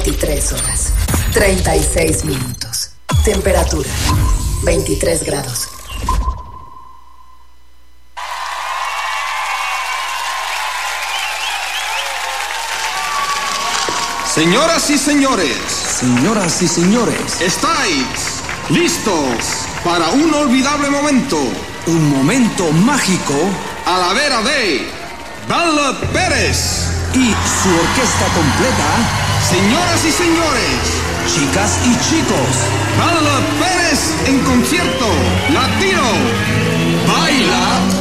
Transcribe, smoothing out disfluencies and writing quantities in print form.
23 horas, 36 minutos. Temperatura, 23 grados. Señoras y señores. Señoras y señores. ¿Estáis listos para un olvidable momento? Un momento mágico. A la vera de Danle Pérez y su orquesta completa. Señoras y señores, chicas y chicos, Danle Pérez en concierto latino. Baila